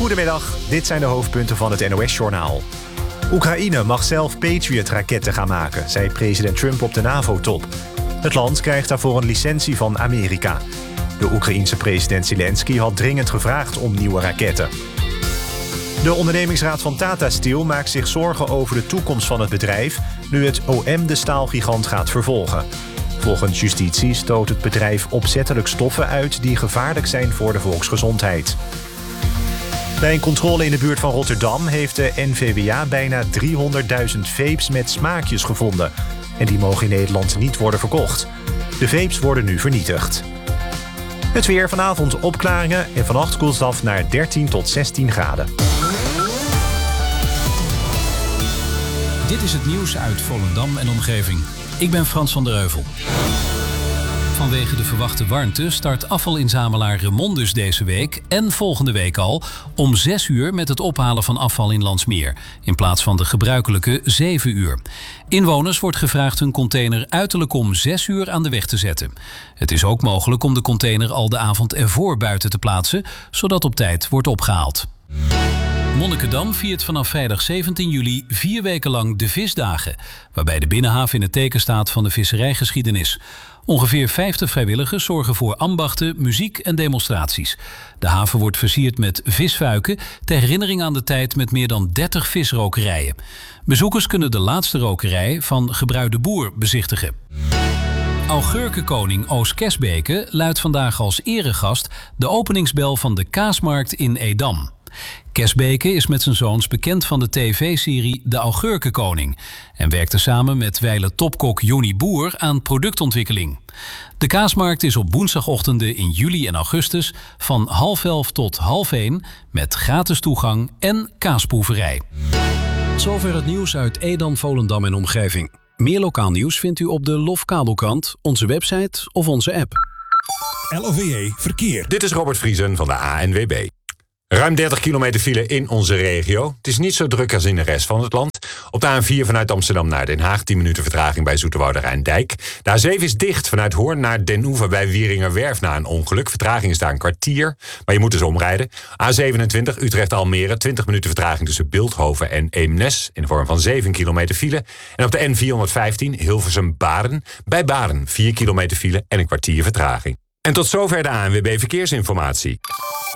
Goedemiddag, dit zijn de hoofdpunten van het NOS-journaal. Oekraïne mag zelf Patriot-raketten gaan maken, zei president Trump op de NAVO-top. Het land krijgt daarvoor een licentie van Amerika. De Oekraïense president Zelensky had dringend gevraagd om nieuwe raketten. De ondernemingsraad van Tata Steel maakt zich zorgen over de toekomst van het bedrijf, nu het OM de staalgigant gaat vervolgen. Volgens justitie stoot het bedrijf opzettelijk stoffen uit die gevaarlijk zijn voor de volksgezondheid. Bij een controle in de buurt van Rotterdam heeft de NVWA bijna 300.000 vapes met smaakjes gevonden. En die mogen in Nederland niet worden verkocht. De vapes worden nu vernietigd. Het weer, vanavond opklaringen en vannacht koelt het af naar 13 tot 16 graden. Dit is het nieuws uit Volendam en omgeving. Ik ben Frans van der Heuvel. Vanwege de verwachte warmte start afvalinzamelaar Remondus deze week en volgende week al om 6 uur met het ophalen van afval in Landsmeer, in plaats van de gebruikelijke 7 uur. Inwoners wordt gevraagd hun container uiterlijk om 6 uur aan de weg te zetten. Het is ook mogelijk om de container al de avond ervoor buiten te plaatsen, zodat op tijd wordt opgehaald. Monnikendam viert vanaf vrijdag 17 juli 4 weken lang de Visdagen, waarbij de binnenhaven in het teken staat van de visserijgeschiedenis. Ongeveer 50 vrijwilligers zorgen voor ambachten, muziek en demonstraties. De haven wordt versierd met visfuiken ter herinnering aan de tijd met meer dan 30 visrokerijen. Bezoekers kunnen de laatste rokerij van Gebruik de Boer bezichtigen. Augurkenkoning Oos Kesbeke luidt vandaag als eregast de openingsbel van de kaasmarkt in Edam. Kesbeke is met zijn zoons bekend van de tv-serie De Augurkenkoning en werkte samen met wijle topkok Johnny Boer aan productontwikkeling. De kaasmarkt is op woensdagochtenden in juli en augustus van 10:30 tot 12:30 met gratis toegang en kaasproeverij. Zover het nieuws uit Edam, Volendam en omgeving. Meer lokaal nieuws vindt u op de Lofkabelkrant, onze website of onze app. LOVE Verkeer. Dit is Robert Vriesen van de ANWB. Ruim 30 kilometer file in onze regio. Het is niet zo druk als in de rest van het land. Op de A4 vanuit Amsterdam naar Den Haag 10 minuten vertraging bij Zoeterwoude Rijndijk. De A7 is dicht vanuit Hoorn naar Den Oever bij Wieringerwerf na een ongeluk. Vertraging is daar een kwartier, maar je moet dus omrijden. A27 Utrecht-Almere 20 minuten vertraging tussen Bilthoven en Eemnes in de vorm van 7 kilometer file. En op de N415 Hilversum-Baren bij Baren 4 kilometer file en een kwartier vertraging. En tot zover de ANWB Verkeersinformatie.